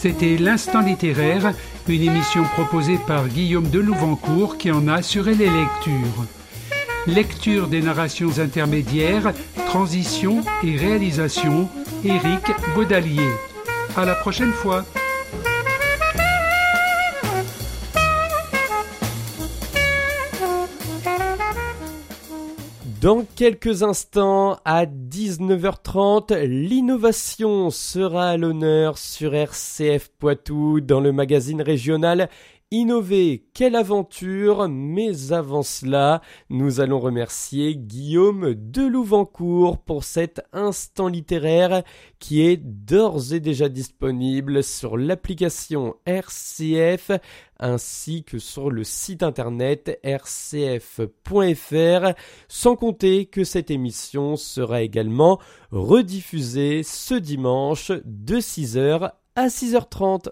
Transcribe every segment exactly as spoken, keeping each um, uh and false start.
C'était l'Instant littéraire, une émission proposée par Guillaume de Louvancourt qui en a assuré les lectures. Lecture des narrations intermédiaires, transition et réalisation, Éric Baudalier. À la prochaine fois. Dans quelques instants, à dix-neuf heures trente, l'innovation sera à l'honneur sur R C F Poitou dans le magazine régional Innover, quelle aventure! Mais avant cela, nous allons remercier Guillaume de Louvancourt pour cet instant littéraire qui est d'ores et déjà disponible sur l'application R C F ainsi que sur le site internet r c f point f r, sans compter que cette émission sera également rediffusée ce dimanche de six heures à six heures trente.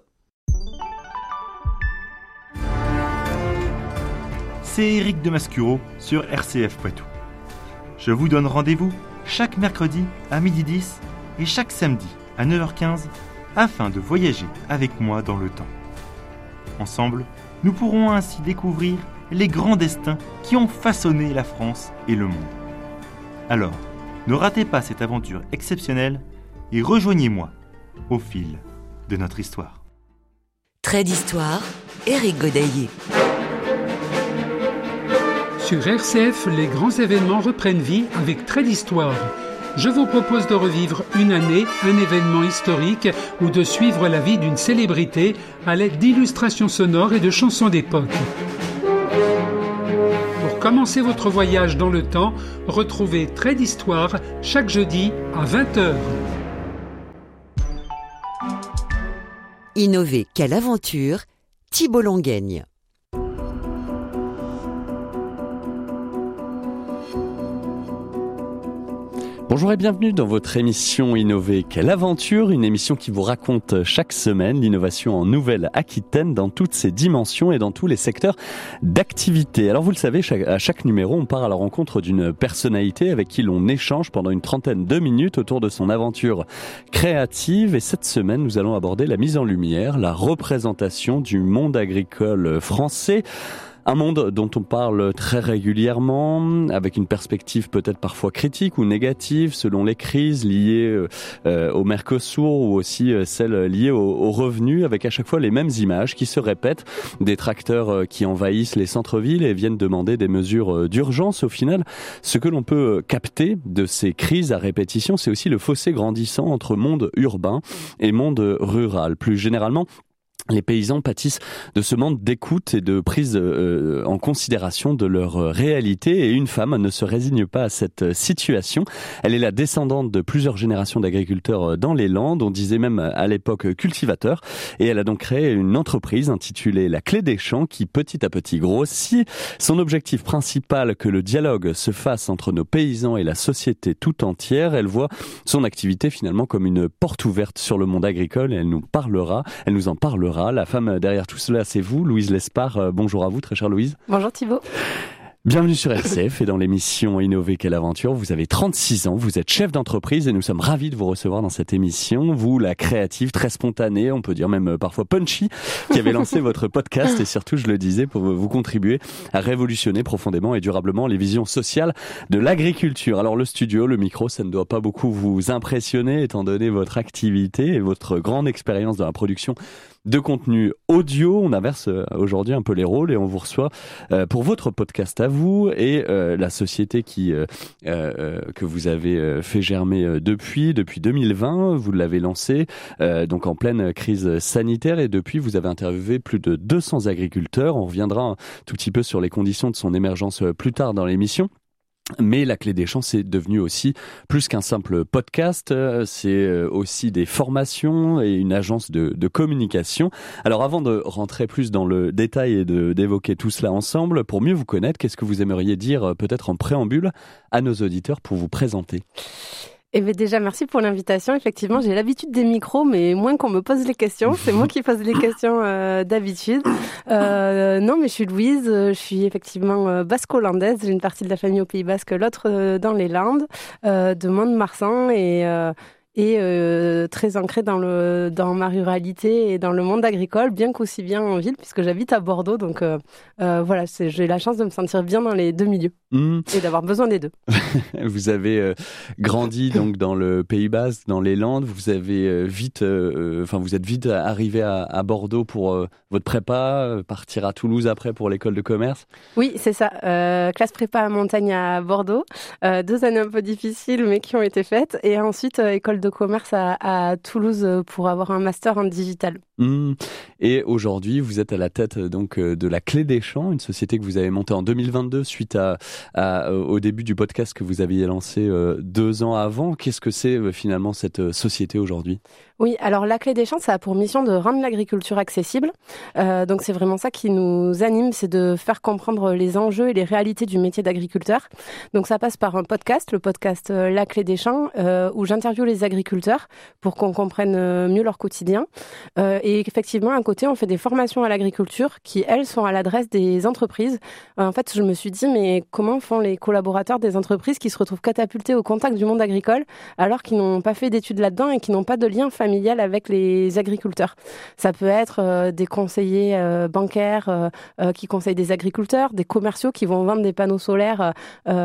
C'est Éric de Mascureau sur R C F Poitou. Je vous donne rendez-vous chaque mercredi à midi dix et chaque samedi à neuf heures quinze afin de voyager avec moi dans le temps. Ensemble, nous pourrons ainsi découvrir les grands destins qui ont façonné la France et le monde. Alors, ne ratez pas cette aventure exceptionnelle et rejoignez-moi au fil de notre histoire. Trait d'histoire, Éric Godaillé. Sur R C F, les grands événements reprennent vie avec Trait d'histoire. Je vous propose de revivre une année, un événement historique ou de suivre la vie d'une célébrité à l'aide d'illustrations sonores et de chansons d'époque. Pour commencer votre voyage dans le temps, retrouvez Trait d'histoire chaque jeudi à vingt heures. Innover, quelle aventure! Thibault Longueigne. Bonjour et bienvenue dans votre émission Innover, quelle aventure, une émission qui vous raconte chaque semaine l'innovation en Nouvelle-Aquitaine dans toutes ses dimensions et dans tous les secteurs d'activité. Alors vous le savez, chaque, à chaque numéro, on part à la rencontre d'une personnalité avec qui l'on échange pendant une trentaine de minutes autour de son aventure créative. Et cette semaine, nous allons aborder la mise en lumière, la représentation du monde agricole français. Un monde dont on parle très régulièrement, avec une perspective peut-être parfois critique ou négative selon les crises liées euh, au Mercosur ou aussi euh, celles liées aux, aux revenus, avec à chaque fois les mêmes images qui se répètent, des tracteurs euh, qui envahissent les centres-villes et viennent demander des mesures euh, d'urgence. Au final, ce que l'on peut capter de ces crises à répétition, c'est aussi le fossé grandissant entre monde urbain et monde rural. Plus généralement, les paysans pâtissent de ce manque d'écoute et de prise euh, en considération de leur réalité, et une femme ne se résigne pas à cette situation. Elle est la descendante de plusieurs générations d'agriculteurs dans les Landes, on disait même à l'époque cultivateurs, et elle a donc créé une entreprise intitulée La Clé des Champs qui petit à petit grossit. Son objectif principal, que le dialogue se fasse entre nos paysans et la société tout entière. Elle voit son activité finalement comme une porte ouverte sur le monde agricole, et elle nous parlera, elle nous en parlera. La femme derrière tout cela, c'est vous, Louise Lespard. Bonjour à vous, très chère Louise. Bonjour Thibault. Bienvenue sur R C F et dans l'émission Innover, quelle aventure. Vous avez trente-six ans, vous êtes chef d'entreprise et nous sommes ravis de vous recevoir dans cette émission. Vous, la créative, très spontanée, on peut dire même parfois punchy, qui avez lancé votre podcast et surtout, je le disais, pour vous contribuer à révolutionner profondément et durablement les visions sociales de l'agriculture. Alors le studio, le micro, ça ne doit pas beaucoup vous impressionner étant donné votre activité et votre grande expérience dans la production de contenu audio. On inverse aujourd'hui un peu les rôles et on vous reçoit euh, pour votre podcast à vous et euh, la société qui euh, euh, que vous avez euh, fait germer euh, depuis depuis deux mille vingt. Vous l'avez lancé euh, donc en pleine crise sanitaire et depuis vous avez interviewé plus de deux cents agriculteurs. On reviendra un tout petit peu sur les conditions de son émergence euh, plus tard dans l'émission. Mais la Clé des Champs, c'est devenu aussi plus qu'un simple podcast, c'est aussi des formations et une agence de, de communication. Alors avant de rentrer plus dans le détail et de, d'évoquer tout cela ensemble, pour mieux vous connaître, qu'est-ce que vous aimeriez dire peut-être en préambule à nos auditeurs pour vous présenter ? Eh bien déjà, merci pour l'invitation. Effectivement, j'ai l'habitude des micros, mais moins qu'on me pose les questions. C'est moi qui pose les questions euh, d'habitude. Euh, non, mais je suis Louise, je suis effectivement euh, basco-landaise. J'ai une partie de la famille au Pays Basque, l'autre euh, dans les Landes, euh, de Mont-de-Marsan. Et, euh, et euh, très ancrée dans le dans ma ruralité et dans le monde agricole, bien qu'aussi bien en ville, puisque j'habite à Bordeaux. Donc euh, euh, voilà, c'est, j'ai la chance de me sentir bien dans les deux milieux mmh. et d'avoir besoin des deux. Vous avez euh, grandi donc dans le Pays Basque, dans les Landes. Vous avez euh, vite, enfin euh, vous êtes vite arrivé à, à Bordeaux pour euh, votre prépa, euh, partir à Toulouse après pour l'école de commerce. Oui, c'est ça. Euh, classe prépa à montagne à Bordeaux. Euh, deux années un peu difficiles, mais qui ont été faites. Et ensuite, euh, école de commerce à, à Toulouse pour avoir un master en digital. Mmh. Et aujourd'hui, vous êtes à la tête donc de la Clé des Champs, une société que vous avez montée en deux mille vingt-deux suite à, à, au début du podcast que vous aviez lancé euh, deux ans avant. Qu'est-ce que c'est euh, finalement cette société aujourd'hui ? Oui, alors la Clé des Champs, ça a pour mission de rendre l'agriculture accessible. Euh, donc c'est vraiment ça qui nous anime, c'est de faire comprendre les enjeux et les réalités du métier d'agriculteur. Donc ça passe par un podcast, le podcast euh, La Clé des Champs, euh, où j'interviewe les agriculteurs pour qu'on comprenne mieux leur quotidien. Euh, et effectivement, à côté, on fait des formations à l'agriculture qui, elles, sont à l'adresse des entreprises. Euh, en fait, je me suis dit, mais comment font les collaborateurs des entreprises qui se retrouvent catapultés au contact du monde agricole alors qu'ils n'ont pas fait d'études là-dedans et qui n'ont pas de lien familial avec les agriculteurs. Ça peut être euh, des conseillers euh, bancaires euh, euh, qui conseillent des agriculteurs, des commerciaux qui vont vendre des panneaux solaires euh,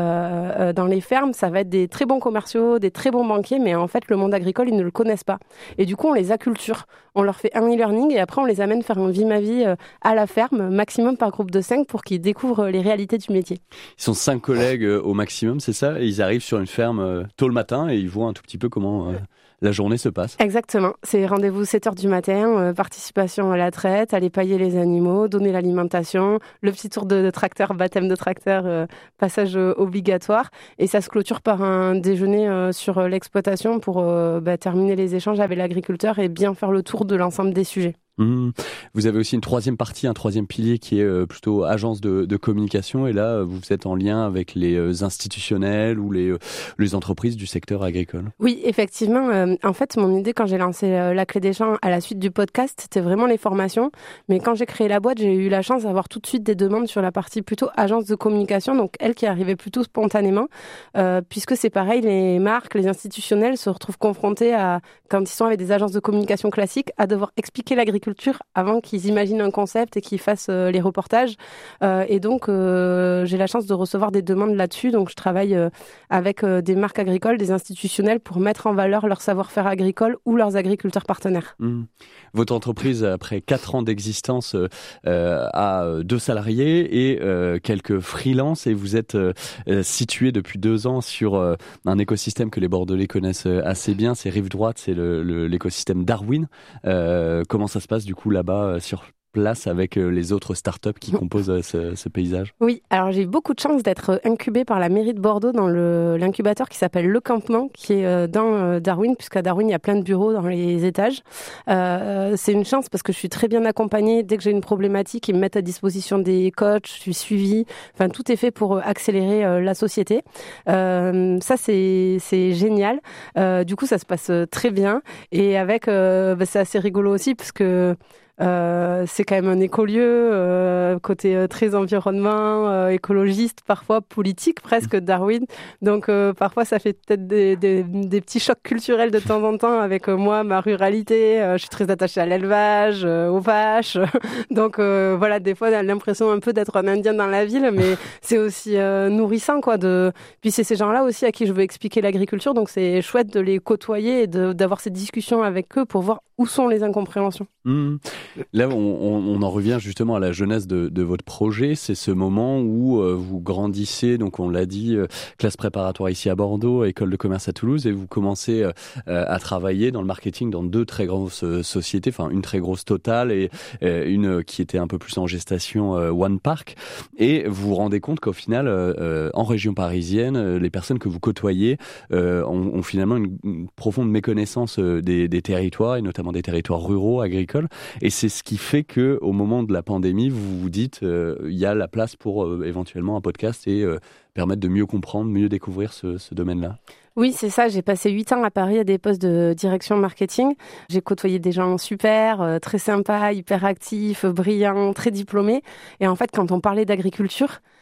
euh, dans les fermes. Ça va être des très bons commerciaux, des très bons banquiers, mais en fait, le monde agricole, ils ne le connaissent pas. Et du coup, on les acculture. On leur fait un e-learning et après, on les amène faire un vie ma vie euh, à la ferme, maximum par groupe de cinq pour qu'ils découvrent les réalités du métier. Ils sont cinq collègues euh, au maximum, c'est ça ? Et ils arrivent sur une ferme euh, tôt le matin et ils voient un tout petit peu comment... Euh... la journée se passe. Exactement. C'est rendez-vous sept heures du matin, euh, participation à la traite, aller pailler les animaux, donner l'alimentation, le petit tour de, de tracteur, baptême de tracteur, euh, passage euh, obligatoire. Et ça se clôture par un déjeuner euh, sur l'exploitation pour euh, bah, terminer les échanges avec l'agriculteur et bien faire le tour de l'ensemble des sujets. Mmh. Vous avez aussi une troisième partie, un troisième pilier qui est euh, plutôt agence de, de communication. Et là, vous êtes en lien avec les euh, institutionnels ou les, euh, les entreprises du secteur agricole. Oui, effectivement. Euh, en fait, mon idée quand j'ai lancé euh, la Clé des Champs à la suite du podcast, c'était vraiment les formations. Mais quand j'ai créé la boîte, j'ai eu la chance d'avoir tout de suite des demandes sur la partie plutôt agence de communication. Donc, elle qui arrivait plutôt spontanément, euh, puisque c'est pareil, les marques, les institutionnels se retrouvent confrontés à, quand ils sont avec des agences de communication classiques, à devoir expliquer l'agriculture avant qu'ils imaginent un concept et qu'ils fassent euh, les reportages. Euh, et donc, euh, j'ai la chance de recevoir des demandes là-dessus. Donc, je travaille euh, avec euh, des marques agricoles, des institutionnels pour mettre en valeur leur savoir-faire agricole ou leurs agriculteurs partenaires. Mmh. Votre entreprise, après quatre ans d'existence, euh, a deux salariés et euh, quelques freelances. Et vous êtes euh, situé depuis deux ans sur euh, un écosystème que les Bordelais connaissent assez bien. C'est Rive Droite, c'est le, le, l'écosystème Darwin. Euh, comment ça se passe du coup là-bas sur place avec les autres startups qui composent ce, ce paysage ? Oui, alors j'ai eu beaucoup de chance d'être incubée par la mairie de Bordeaux dans le, l'incubateur qui s'appelle Le Campement, qui est dans Darwin, puisqu'à Darwin, il y a plein de bureaux dans les étages. Euh, c'est une chance parce que je suis très bien accompagnée. Dès que j'ai une problématique, ils me mettent à disposition des coachs, je suis suivie. Enfin, tout est fait pour accélérer euh, la société. Euh, ça, c'est, c'est génial. Euh, du coup, ça se passe très bien. Et avec, euh, bah, c'est assez rigolo aussi parce que Euh, c'est quand même un écolieu, euh, côté euh, très environnement, euh, écologiste, parfois politique presque, Darwin. Donc euh, parfois ça fait peut-être des, des, des petits chocs culturels de temps en temps avec euh, moi, ma ruralité. Euh, je suis très attachée à l'élevage, euh, aux vaches. Donc euh, voilà, des fois on a l'impression un peu d'être un Indien dans la ville, mais c'est aussi euh, nourrissant quoi. De... Puis c'est ces gens-là aussi à qui je veux expliquer l'agriculture, donc c'est chouette de les côtoyer et de, d'avoir ces discussions avec eux pour voir où sont les incompréhensions. Mmh. Là, on, on, on en revient justement à la jeunesse de, de votre projet. C'est ce moment où euh, vous grandissez, donc on l'a dit, euh, classe préparatoire ici à Bordeaux, école de commerce à Toulouse, et vous commencez euh, à travailler dans le marketing dans deux très grosses euh, sociétés, enfin une très grosse Total et euh, une qui était un peu plus en gestation, euh, One Park. Et vous vous rendez compte qu'au final, euh, en région parisienne, euh, les personnes que vous côtoyez euh, ont, ont finalement une, une profonde méconnaissance euh, des, des territoires, et notamment des territoires ruraux, agricoles. Et c'est ce qui fait que, au moment de la pandémie, vous vous dites, euh, il y a la place pour euh, éventuellement un podcast et euh, permettre de mieux comprendre, mieux découvrir ce, ce domaine-là. Oui, c'est ça. J'ai passé huit ans à Paris à des postes de direction marketing. J'ai côtoyé des gens super, euh, très sympas, hyper actifs, brillants, très diplômés. Et en fait, quand on parlait d'agriculture,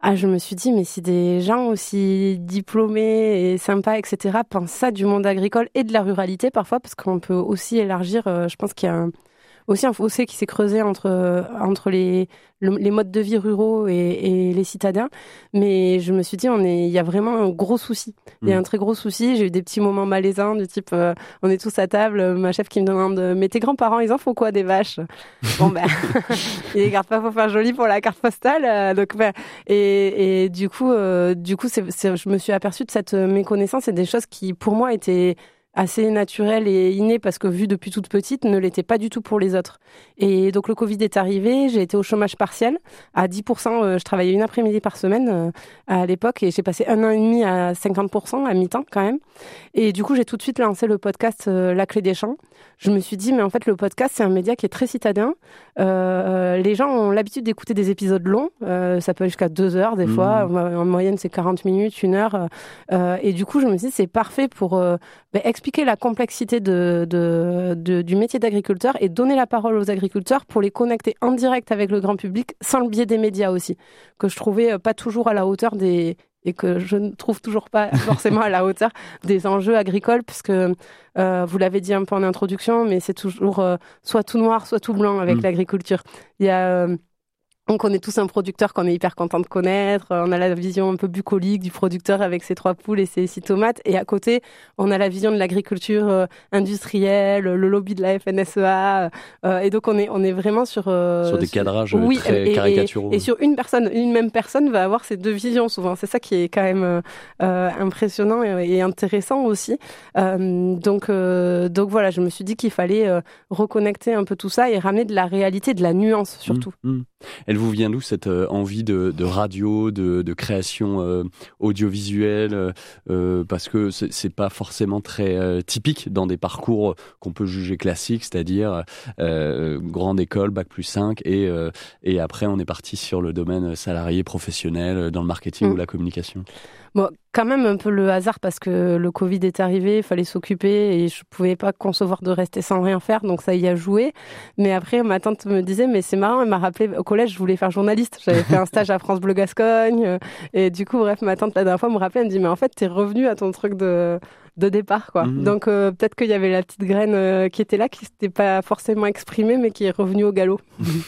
Ah, je me suis dit, mais si des gens aussi diplômés et sympas, et cetera, pensent ça du monde agricole et de la ruralité parfois, parce qu'on peut aussi élargir, euh, je pense qu'il y a un, aussi un fossé qui s'est creusé entre, euh, entre les, le, les modes de vie ruraux et, et les citadins. Mais je me suis dit, on est, il y a vraiment un gros souci. Il y a un très gros souci. J'ai eu des petits moments malaisants du type, euh, on est tous à table, ma chef qui me demande, mais tes grands-parents, ils en font quoi des vaches? Bon ben, ils les gardent pas pour faire joli pour la carte postale. Euh, donc ben, et, et du coup, euh, du coup, c'est, c'est, je me suis aperçue de cette méconnaissance et des choses qui, pour moi, étaient assez naturel et inné parce que vu depuis toute petite ne l'était pas du tout pour les autres. Et donc le Covid est arrivé, j'ai été au chômage partiel à dix pour cent, euh, je travaillais une après-midi par semaine euh, à l'époque et j'ai passé un an et demi à cinquante pour cent à mi-temps quand même. Et du coup j'ai tout de suite lancé le podcast euh, La Clé des Champs. Je me suis dit mais en fait le podcast c'est un média qui est très citadin. Euh, les gens ont l'habitude d'écouter des épisodes longs, euh, ça peut aller jusqu'à deux heures des mmh. fois, en moyenne c'est quarante minutes, une heure. Euh, et du coup je me suis dit c'est parfait pour euh, bah, expliquer la complexité de, de, de, du métier d'agriculteur et donner la parole aux agriculteurs pour les connecter en direct avec le grand public sans le biais des médias aussi, que je trouvais pas toujours à la hauteur des... et que je ne trouve toujours pas forcément à la hauteur des enjeux agricoles, puisque euh, vous l'avez dit un peu en introduction, mais c'est toujours euh, soit tout noir, soit tout blanc avec mmh. l'agriculture. Il y a... Euh, On connaît tous un producteur qu'on est hyper content de connaître. On a la vision un peu bucolique du producteur avec ses trois poules et ses six tomates. Et à côté, on a la vision de l'agriculture euh, industrielle, le lobby de la F N S E A. Euh, et donc, on est, on est vraiment sur... Euh, sur des sur, cadrages oui, très et, caricaturaux. Et, et sur une personne, une même personne va avoir ces deux visions souvent. C'est ça qui est quand même euh, impressionnant et, et intéressant aussi. Euh, donc, euh, donc voilà, je me suis dit qu'il fallait euh, reconnecter un peu tout ça et ramener de la réalité, de la nuance surtout. Mmh, mmh. Elle vous vient d'où cette euh, envie de, de radio, de, de création euh, audiovisuelle euh, parce que c'est, c'est pas forcément très euh, typique dans des parcours qu'on peut juger classiques, c'est-à-dire euh, grande école, bac plus cinq, et, euh, et après on est parti sur le domaine salarié, professionnel, dans le marketing mmh. ou la communication. Bon, quand même un peu le hasard parce que le Covid est arrivé, il fallait s'occuper et je pouvais pas concevoir de rester sans rien faire, donc ça y a joué. Mais après, ma tante me disait, mais c'est marrant, elle m'a rappelé, au collège, je voulais faire journaliste. J'avais fait un stage à France Bleu Gascogne. Et du coup, bref, ma tante, la dernière fois, me rappelait, elle me dit, mais en fait, t'es revenu à ton truc de... de départ, quoi. Mmh. Donc, euh, peut-être qu'il y avait la petite graine euh, qui était là, qui s'était pas forcément exprimée, mais qui est revenue au galop.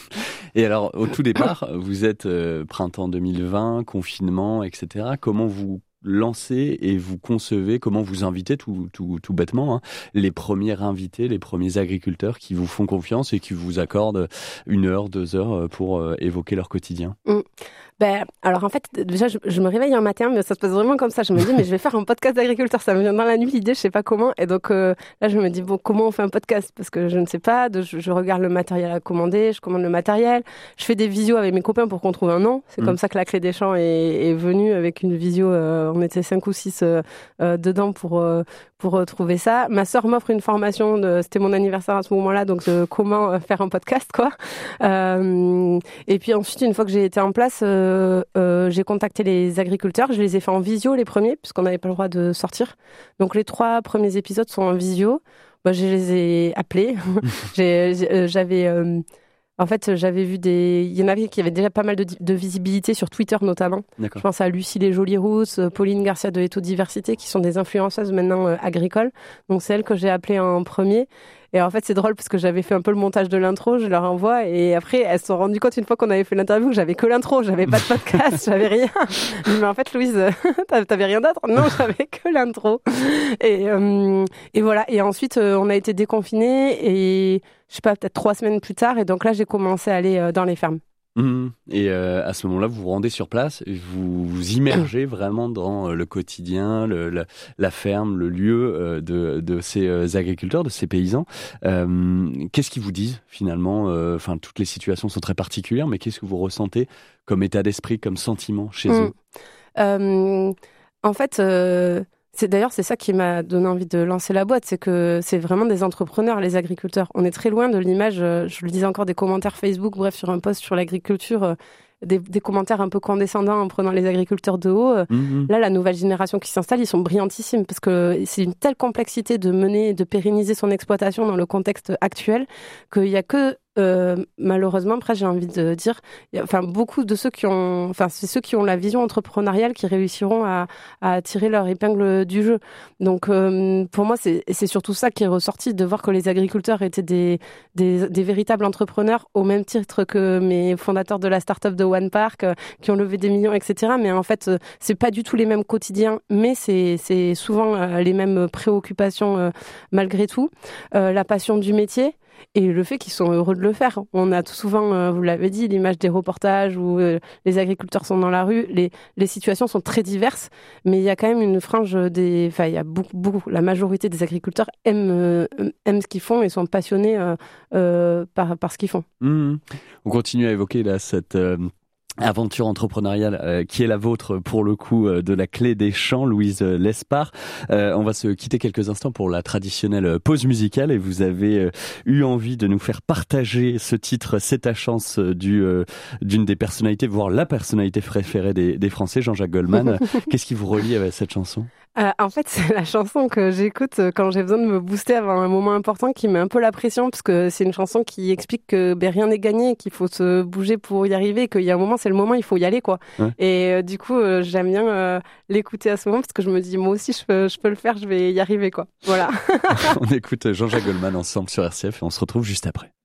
Et alors, au tout départ, vous êtes euh, printemps deux mille vingt, confinement, et cetera. Comment vous lancez et vous concevez, comment vous invitez tout, tout, tout bêtement hein, les premiers invités, les premiers agriculteurs qui vous font confiance et qui vous accordent une heure, deux heures pour euh, évoquer leur quotidien? Mmh. Ben, alors en fait, déjà, je, je me réveille un matin, mais ça se passe vraiment comme ça. Je me dis, mais je vais faire un podcast d'agriculteur. Ça me vient dans la nuit, l'idée, je sais pas comment. Et donc euh, là, je me dis, bon, comment on fait un podcast? Parce que je ne sais pas. De, je, je regarde le matériel à commander, je commande le matériel. Je fais des visios avec mes copains pour qu'on trouve un nom. C'est mmh. comme ça que la Clé des Champs est, est venue avec une visio. Euh, on était cinq ou six euh, euh, dedans pour... Euh, pour trouver ça. Ma sœur m'offre une formation, de, c'était mon anniversaire à ce moment-là, donc de comment faire un podcast, quoi. Euh, et puis ensuite, une fois que j'ai été en place, euh, euh, j'ai contacté les agriculteurs. Je les ai fait en visio, les premiers, puisqu'on n'avait pas le droit de sortir. Donc les trois premiers épisodes sont en visio. Bah, je les ai appelés. j'ai, j'ai, j'avais... Euh, En fait, j'avais vu des... Il y en avait qui avaient déjà pas mal de, de visibilité sur Twitter, notamment. D'accord. Je pense à Lucie Les Jolies Rousses, Pauline Garcia de Eto Diversité, qui sont des influenceuses maintenant euh, agricoles. Donc, c'est elles que j'ai appelées en premier. Et en fait, c'est drôle parce que j'avais fait un peu le montage de l'intro, je leur envoie. Et après, elles se sont rendues compte, une fois qu'on avait fait l'interview, que j'avais que l'intro, j'avais pas de podcast, j'avais rien. Je dis, mais en fait, Louise, t'avais rien d'autre? Non, j'avais que l'intro. Et, euh, et voilà. Et ensuite, euh, on a été déconfinés et... je sais pas, peut-être trois semaines plus tard. Et donc là, j'ai commencé à aller euh, dans les fermes. Mmh. Et euh, à ce moment-là, vous vous rendez sur place, et vous vous immergez vraiment dans le quotidien, le, la, la ferme, le lieu euh, de, de ces euh, agriculteurs, de ces paysans. Euh, qu'est-ce qu'ils vous disent finalement? Enfin, euh, toutes les situations sont très particulières, mais qu'est-ce que vous ressentez comme état d'esprit, comme sentiment chez mmh. eux? euh, En fait... Euh... C'est d'ailleurs c'est ça qui m'a donné envie de lancer la boîte, c'est que c'est vraiment des entrepreneurs, les agriculteurs. On est très loin de l'image, je le disais encore, des commentaires Facebook, bref, sur un post sur l'agriculture, des, des commentaires un peu condescendants en prenant les agriculteurs de haut. Mmh. Là, la nouvelle génération qui s'installe, ils sont brillantissimes parce que c'est une telle complexité de mener, de pérenniser son exploitation dans le contexte actuel qu'il y a que euh, malheureusement, après, j'ai envie de dire, y a, enfin, beaucoup de ceux qui ont, enfin, c'est ceux qui ont la vision entrepreneuriale qui réussiront à, à tirer leur épingle du jeu. Donc, euh, pour moi, c'est, c'est surtout ça qui est ressorti, de voir que les agriculteurs étaient des, des, des véritables entrepreneurs, au même titre que mes fondateurs de la start-up de One Park, euh, qui ont levé des millions, et cetera. Mais en fait, euh, c'est pas du tout les mêmes quotidiens, mais c'est, c'est souvent euh, les mêmes préoccupations euh, malgré tout. Euh, la passion du métier. Et le fait qu'ils sont heureux de le faire. On a tout souvent, euh, vous l'avez dit, l'image des reportages où euh, les agriculteurs sont dans la rue. Les, les situations sont très diverses, mais il y a quand même une frange des... Enfin, il y a beaucoup, beaucoup... La majorité des agriculteurs aiment, euh, aiment ce qu'ils font et sont passionnés euh, euh, par, par ce qu'ils font. Mmh. On continue à évoquer là cette... Euh... aventure entrepreneuriale euh, qui est la vôtre pour le coup euh, de la clé des champs, Louise Lespard. Euh, on va se quitter quelques instants pour la traditionnelle pause musicale et vous avez euh, eu envie de nous faire partager ce titre C'est ta chance du, euh, d'une des personnalités, voire la personnalité préférée des, des Français, Jean-Jacques Goldman. Qu'est-ce qui vous relie avec cette chanson ? Euh, en fait, c'est la chanson que j'écoute quand j'ai besoin de me booster avant un moment important qui met un peu la pression, parce que c'est une chanson qui explique que ben, rien n'est gagné, qu'il faut se bouger pour y arriver, qu'il y a un moment, c'est le moment, il faut y aller, quoi. Ouais. Et euh, du coup, euh, j'aime bien euh, l'écouter à ce moment, parce que je me dis, moi aussi, je peux, je peux le faire, je vais y arriver, quoi. Voilà. On écoute Jean-Jacques Goldman ensemble sur R C F et on se retrouve juste après.